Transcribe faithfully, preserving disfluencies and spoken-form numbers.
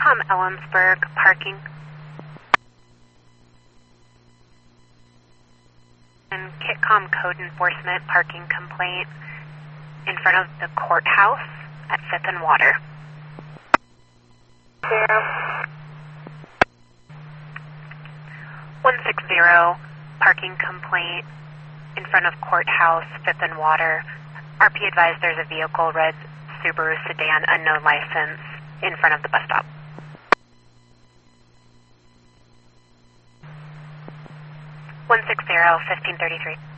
Kitcom Ellensburg parking. And Kitcom Code Enforcement parking complaint in front of the courthouse at Fifth and Water. Zero. one six zero, parking complaint in front of courthouse, Fifth and Water. R P advised there's a vehicle, red Subaru sedan, unknown license, in front of the bus stop. one six zero, fifteen thirty-three.